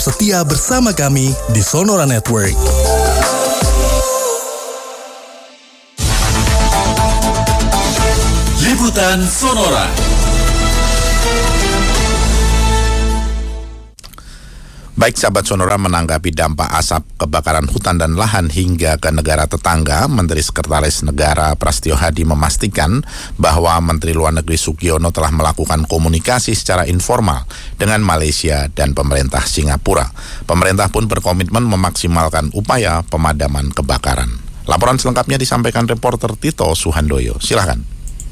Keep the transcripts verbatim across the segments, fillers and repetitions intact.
Setia bersama kami di Sonora Network. Liputan Sonora. Baik sahabat Sonora, menanggapi dampak asap kebakaran hutan dan lahan hingga ke negara tetangga, Menteri Sekretaris Negara Prasetyo Hadi memastikan bahwa Menteri Luar Negeri Sugiono telah melakukan komunikasi secara informal dengan Malaysia dan pemerintah Singapura. Pemerintah pun berkomitmen memaksimalkan upaya pemadaman kebakaran. Laporan selengkapnya disampaikan reporter Tito Suhandoyo. Silakan.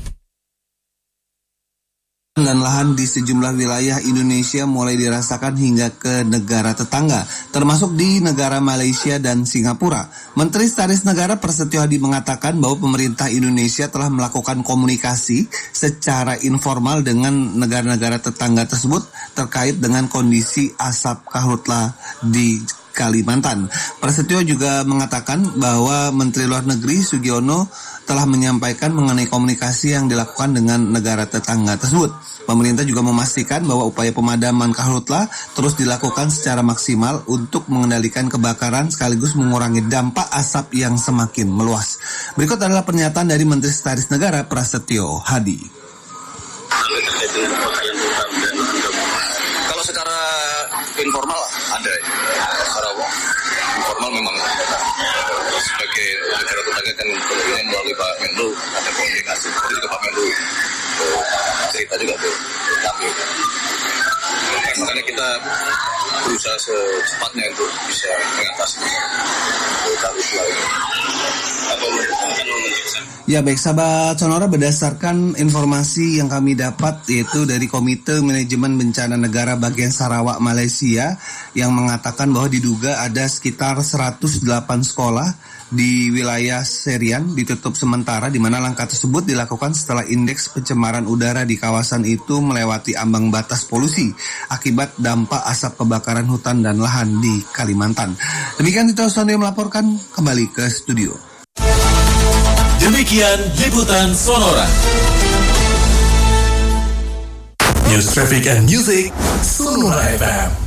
Dan lahan di sejumlah wilayah Indonesia mulai dirasakan hingga ke negara tetangga, termasuk di negara Malaysia dan Singapura. Menteri Sekretaris Negara Prasetyo Hadi mengatakan bahwa pemerintah Indonesia telah melakukan komunikasi secara informal dengan negara-negara tetangga tersebut terkait dengan kondisi asap karhutla di Kalimantan. Prasetyo juga mengatakan bahwa Menteri Luar Negeri Sugiono telah menyampaikan mengenai komunikasi yang dilakukan dengan negara tetangga tersebut. Pemerintah juga memastikan bahwa upaya pemadaman karhutla terus dilakukan secara maksimal untuk mengendalikan kebakaran sekaligus mengurangi dampak asap yang semakin meluas. Berikut adalah pernyataan dari Menteri Sekretaris Negara Prasetyo Hadi. Kalau secara informal ada, secara informal memang sebagai negara tetangga kan kemudian melalui Pak Menlu ada komunikasi, jadi juga Pak Menlu cerita juga ke kami. Makanya kita berusaha secepatnya untuk bisa mengatasi karhutla ini. Ya baik sahabat Sonora, berdasarkan informasi yang kami dapat yaitu dari Komite Manajemen Bencana Negara bagian Sarawak Malaysia yang mengatakan bahwa diduga ada sekitar seratus delapan sekolah di wilayah Serian ditutup sementara, di mana langkah tersebut dilakukan setelah indeks pencemaran udara di kawasan itu melewati ambang batas polusi akibat dampak asap kebakaran hutan dan lahan di Kalimantan. Demikian Tito Suhandoyo melaporkan, kembali ke studio. Demikian Liputan Sonora. News, Traffic and Music, Sonora F M.